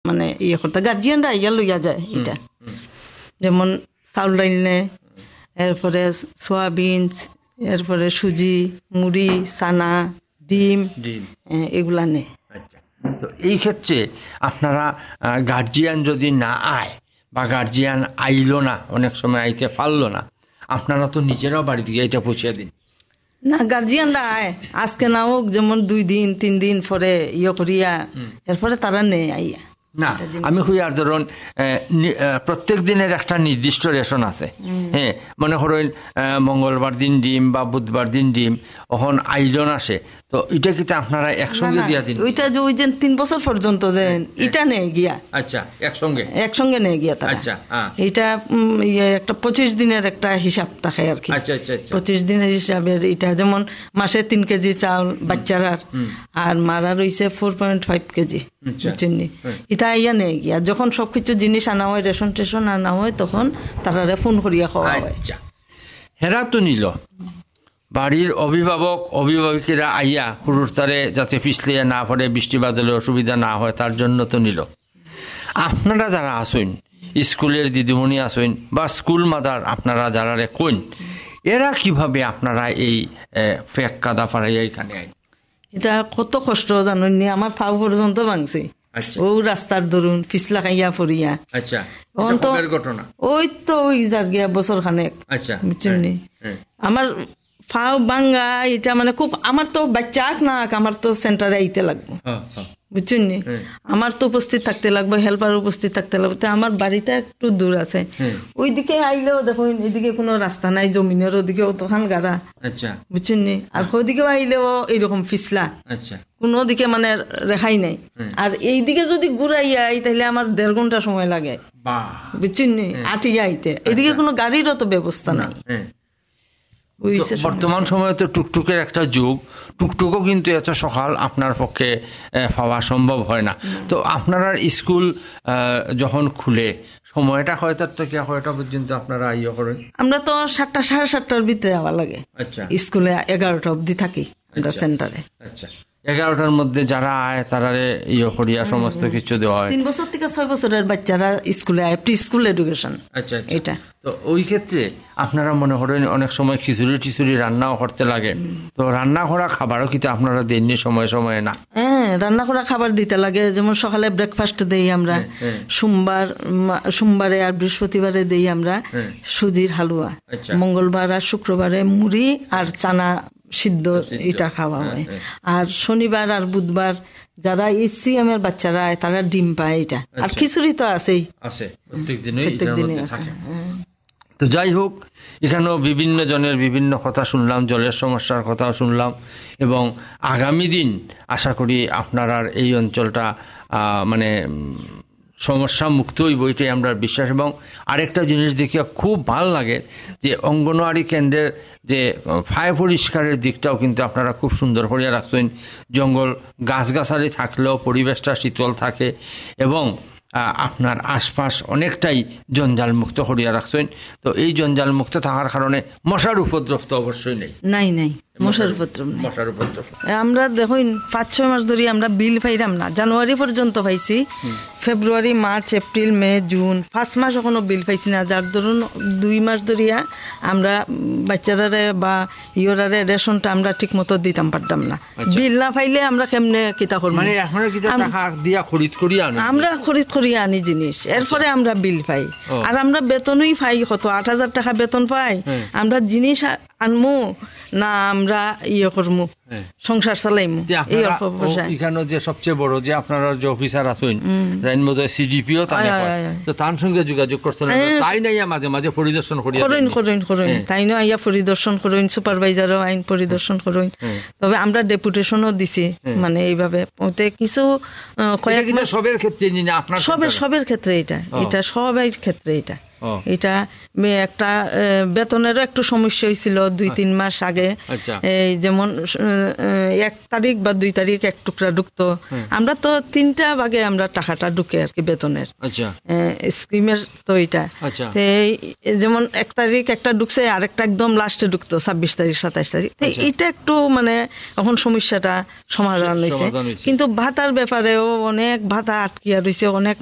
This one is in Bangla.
মানে ইয়ে করতে গার্জিয়ানরা আইয়া লইয়া যায়। এটা যেমন চাউল ডাইল নে, এরপরে সোয়াবিন, এরপরে সুজি, মুড়ি, চানা, ডিম এগুলা নে। তো এই ক্ষেত্রে আপনারা গার্জিয়ান যদি না আয় বা গার্জিয়ান আইলো না, অনেক সময় আইতে পারলো না, আপনারা তো নিজেরাও বাড়ি থেকে এটা পৌঁছে দিন না? গার্জিয়ানরা আয়, আজকে না হোক যেমন 2 দিন 3 দিন পরে ইয়ে করিয়া এরপরে তারা নেই আইয়া। না আমি কই আর ধরুন প্রত্যেক দিনের একটা নির্দিষ্ট রেশন আছে। হ্যাঁ, মনে করেন মঙ্গলবার দিন ডিম বা বুধবার দিন ডিম, ওখন আইরন আসে, তো এটা কি আপনারা একসঙ্গে দিয়া দিন? ওইটা যে ওই যে 3 বছর পর্যন্ত যে এটা নেই গিয়া। আচ্ছা, একসঙ্গে নেই গিয়া তারা। আচ্ছা, এটা একটা 25 দিনের একটা হিসাব থাকে আর কি। আচ্ছা আচ্ছা, 25 দিনের হিসাবে এটা যেমন মাসে 3 কেজি চাউল বাচ্চারার, আর মারা রয়েছে 4.5 কেজি। এটা ইয়া নেই গিয়া, যখন সবকিছু জিনিস আনা হয়, রেশন টেশন আনা হয়, তখন তারা ফোন করিয়া খাওয়া হয়। হেরা তো নিল বাড়ির অভিভাবকেরা আইয়া পুরুষ তারে যাতে পিছলিয়ে না পড়ে, বৃষ্টি বাদলে অসুবিধা না হয় তার জন্য তো নিল। আপনারা যারা আসুন, স্কুলের দিদিমণি আসুন বা স্কুল মাদার আপনারা যারা কইন, এরা কিভাবে আপনারা এই ফেক কাদা পাড়াইয়া এখানে আইন? এটা কত কষ্ট জানেন নি, আমার পাও পর্যন্ত ভাঙছে। ও রাস্তার ধরুন পিছলা খাইয়া পড়িয়া। আচ্ছা, ঘটনা ওই তো ওই যার গিয়া বছর খানেক। আচ্ছা, বুঝছেন নি, আমার পাও ভাঙ্গা এটা মানে খুব, আমার তো বাচ্চা না, আমার তো সেন্টারে আইতে লাগবে, বুঝছেন নি, আমার তো উপস্থিত থাকতে লাগবে, হেল্পার উপস্থিত থাকতে লাগবে। আমার বাড়িটা একটু দূর আছে, ওইদিকে আইলেও দেখুন এদিকে কোনো রাস্তা নাই, জমিনের ওদিকে অতখান গাড়া, বুঝছেন নি, আর ওইদিকেও আইলেও এইরকম পিছলা, কোনো দিকে মানে রেখাই নাই। আর এইদিকে যদি ঘুরাইয়া আই তাহলে আমার 1.5 ঘন্টা সময় লাগে, বুঝছেন নি, আটিয়া আইতে। এদিকে কোনো গাড়িরও তো ব্যবস্থা নাই। বর্তমান সময়ে তো টুকটুকের একটা যুগ, টুকটুকও কিন্তু এত সকাল আপনার পক্ষে পাওয়া সম্ভব হয় না। তো আপনারা স্কুল যখন খুলে সময়টা কয়টার থেকে কয়টা পর্যন্ত আপনারা ইয়ে করেন? আমরা তো 7টা 7:30টার ভিতরে আওয়া লাগে। আচ্ছা, স্কুলে 11টা অবধি থাকি আমরা সেন্টারে। আচ্ছা, 11টার মধ্যে যারা আয় তারা ইয়ে করিয়া সমস্ত কিছু দেওয়া হয়। 3 বছর থেকে 6 বছরের বাচ্চারা স্কুলে আয়, প্রি স্কুল এডুকেশন। আচ্ছা, এটা তো ওই ক্ষেত্রে আপনারা মনে করেন অনেক সময় খিচুড়ি রান্নাও করতে লাগে, তো রান্না করা খাবারও কিন্তু আপনারা দেননি সময় সময়ে? না, রান্না করা খাবার দিতে লাগে। যেমন সকালে ব্রেকফাস্ট দেই আমরা, সোমবারে আর বৃহস্পতিবারে দেই আমরা সুজির হালুয়া, মঙ্গলবার আর শুক্রবারে মুড়ি আর চানা সিদ্ধ এটা খাওয়া হয়, আর শনিবার আর বুধবার যারা SCM এর বাচ্চারা তারা ডিম পায় এটা, আর খিচুড়ি তো আছেই, প্রত্যেক দিনই আছে। তো যাই হোক, এখানেও বিভিন্ন জনের বিভিন্ন কথা শুনলাম, জলের সমস্যার কথাও শুনলাম, এবং আগামী দিন আশা করি আপনারা এই অঞ্চলটা মানে সমস্যা মুক্ত হইব, এটাই আমরা বিশ্বাস। এবং আরেকটা জিনিস দেখিয়া খুব ভালো লাগে যে অঙ্গনওয়াড়ি কেন্দ্রের যে ফায়ার পরিষ্কারের দিকটাও কিন্তু আপনারা খুব সুন্দর করিয়া রাখছেন। জঙ্গল গাছগাছালি থাকলেও পরিবেশটা শীতল থাকে, এবং আপনার আশপাশ অনেকটাই জঞ্জাল মুক্ত করিয়া রাখছেন। তো এই জঞ্জাল মুক্ত থাকার কারণে মশার উপদ্রব তো অবশ্যই নাই মশার উপদ্রব। আমরা দেখুন 5-6 মাস ধরে আমরা বিল পাইলাম না, জানুয়ারি পর্যন্ত পাইছি, ফেব্রুয়ারি, মার্চ, এপ্রিল, মে, জুন 5 মাস এখনো বিল পাইছি না। যার ধরুন 2 মাস ধরিয়া আমরা বাচ্চারারে বা ইয়োরারে রেশনটা আমরা ঠিক মতো দিতাম পারতাম না। বিল না পাইলে আমরা কেমনে কিতা করব? মানে আমরা খরিদ করিয়া আনি জিনিস, এরপরে আমরা বিল পাই। আর আমরা বেতনই পাই কত, 8,000 টাকা বেতন পাই। আমরা জিনিস আনমু না আমরা ইয়ে করমু, সংসার চালাইমু এই অল্প পয়সা। এখানে যে সবচেয়ে বড় যে আপনারা যে অফিসার আছেন, CGPও তো তার সঙ্গে যোগাযোগ করছেন, তাই নাই মাঝে মাঝে পরিদর্শন করেন তাই না, আইয়া পরিদর্শন করেন, সুপারভাইজারও আইন পরিদর্শন করেন। তবে আমরা ডেপুটেশনও দিছি, মানে এইভাবে কিছু সবের ক্ষেত্রে সবের ক্ষেত্রে এটা সবের ক্ষেত্রে এটা ও। এটা একটা বেতনেরও একটু সমস্যা হয়েছিল 2-3 মাস আগে। আচ্ছা। এই যেমন 1 তারিখ বা 2 তারিখ এক টুকরা ঢুকতো, আমরা তো 3টা ভাগে আমরা টাকাটা ঢুকে আর কি বেতনের আচ্ছা স্কিমের, তো এটা আচ্ছা তো যেমন 1 তারিখ একটা ঢুকছে, আরেকটা একদম লাস্টে ঢুকতো 26 তারিখ 27 তারিখ। তো এটা একটু মানে এখন সমস্যাটা সমাধান হয়েছে, সমাধান হয়েছে। কিন্তু ভাতার ব্যাপারেও অনেক ভাতা আটকিয়া রয়েছে, অনেক